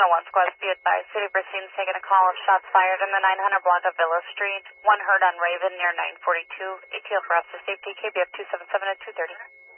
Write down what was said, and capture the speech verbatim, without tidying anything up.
oh one squad, be advised. City of Racine is taking a call of shots fired in the nine hundred block of Villa Street. One heard on Raven near nine forty-two. A T L for officer safety, K B F two seven seven at two thirty.